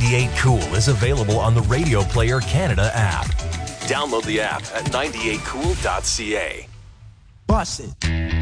98 Cool is available on the Radio Player Canada app. Download the app at 98cool.ca. Bust it.